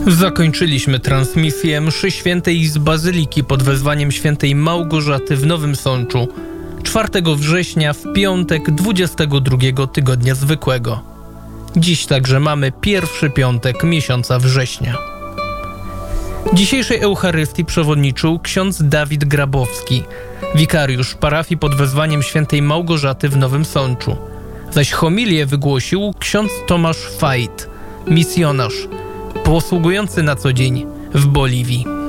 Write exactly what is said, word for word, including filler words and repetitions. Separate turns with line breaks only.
Zakończyliśmy transmisję mszy świętej z Bazyliki pod wezwaniem świętej Małgorzaty w Nowym Sączu czwartego września w piątek dwudziestego drugiego tygodnia zwykłego. Dziś także mamy pierwszy piątek miesiąca września. Dzisiejszej Eucharystii przewodniczył ksiądz Dawid Grabowski, wikariusz parafii pod wezwaniem świętej Małgorzaty w Nowym Sączu, zaś homilię wygłosił ksiądz Tomasz Fajt, misjonarz, posługujący na co dzień w Boliwii.